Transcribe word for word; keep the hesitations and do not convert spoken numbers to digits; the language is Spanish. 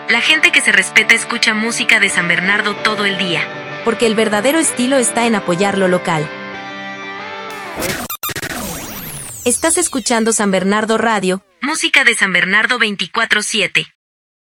La gente que se respeta escucha música de San Bernardo todo el día. Porque el verdadero estilo está en apoyar lo local. Estás escuchando San Bernardo Radio. Música de San Bernardo veinticuatro siete.